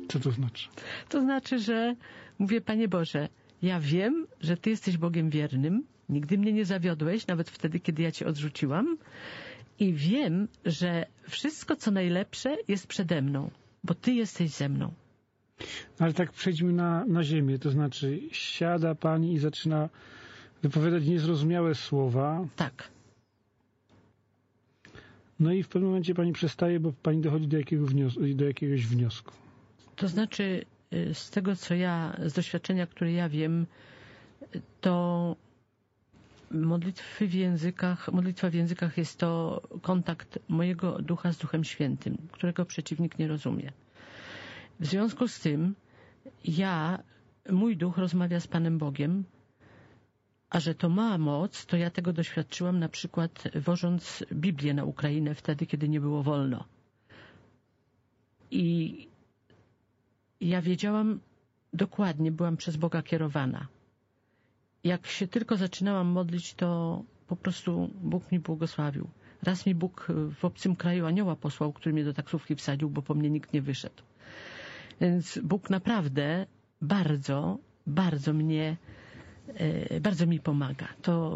Co to znaczy? To znaczy, że mówię, Panie Boże, ja wiem, że Ty jesteś Bogiem wiernym, nigdy mnie nie zawiodłeś, nawet wtedy, kiedy ja Cię odrzuciłam, i wiem, że wszystko, co najlepsze, jest przede mną, bo Ty jesteś ze mną. Ale tak przejdźmy na ziemię, to znaczy siada pani i zaczyna wypowiadać niezrozumiałe słowa. Tak. No i w pewnym momencie pani przestaje, bo pani dochodzi do jakiegoś wniosku. To znaczy, z tego, z doświadczenia, które ja wiem, to modlitwa w językach jest to kontakt mojego ducha z Duchem Świętym, którego przeciwnik nie rozumie. W związku z tym mój duch rozmawia z Panem Bogiem, a że to ma moc, to ja tego doświadczyłam na przykład wożąc Biblię na Ukrainę wtedy, kiedy nie było wolno. I ja wiedziałam dokładnie, byłam przez Boga kierowana. Jak się tylko zaczynałam modlić, to po prostu Bóg mi błogosławił. Raz mi Bóg w obcym kraju anioła posłał, który mnie do taksówki wsadził, bo po mnie nikt nie wyszedł. Więc Bóg naprawdę bardzo, bardzo mi pomaga.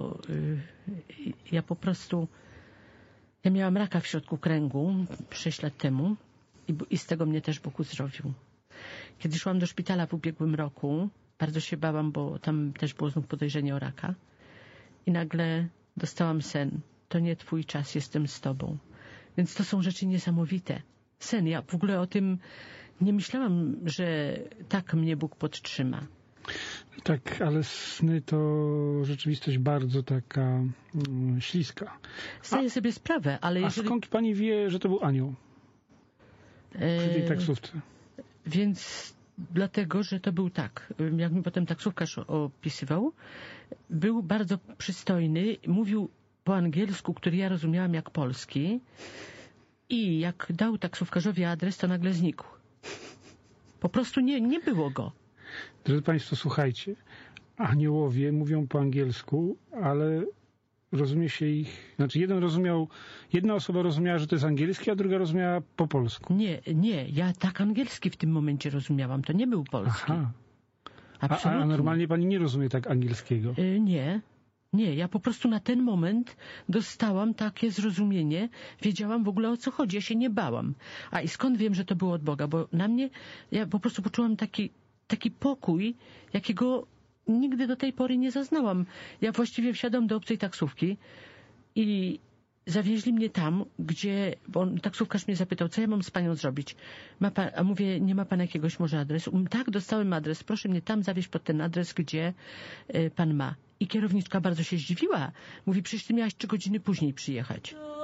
Ja miałam raka w środku kręgu 6 lat temu i z tego mnie też Bóg uzdrowił. Kiedy szłam do szpitala w ubiegłym roku, bardzo się bałam, bo tam też było znów podejrzenie o raka i nagle dostałam sen. To nie Twój czas, jestem z Tobą. Więc to są rzeczy niesamowite. Sen, ja w ogóle o tym nie myślałam, że tak mnie Bóg podtrzyma. Tak, ale sny to rzeczywistość bardzo taka śliska. Zdaję sobie sprawę, ale jeżeli... skąd pani wie, że to był anioł przy tej taksówce? Więc dlatego, że to był tak, jak mi potem taksówkarz opisywał, był bardzo przystojny, mówił po angielsku, który ja rozumiałam jak polski, i jak dał taksówkarzowi adres, to nagle znikł. Po prostu nie było go. Drodzy Państwo, słuchajcie, aniołowie mówią po angielsku, ale rozumie się ich... Znaczy jedna osoba rozumiała, że to jest angielski, a druga rozumiała po polsku. Nie, ja tak angielski w tym momencie rozumiałam, to nie był polski. Aha. Absolutnie. A normalnie pani nie rozumie tak angielskiego? Nie, ja po prostu na ten moment dostałam takie zrozumienie, wiedziałam w ogóle o co chodzi, ja się nie bałam. I skąd wiem, że to było od Boga? Bo na mnie, ja po prostu poczułam taki pokój, jakiego nigdy do tej pory nie zaznałam. Ja właściwie wsiadam do obcej taksówki i zawieźli mnie tam, bo taksówkarz mnie zapytał, co ja mam z panią zrobić. A mówię, nie ma pan jakiegoś może adresu? Tak, dostałem adres, proszę mnie tam zawieźć pod ten adres, gdzie pan ma. I kierowniczka bardzo się zdziwiła. Mówi, przecież ty miałaś 3 godziny później przyjechać.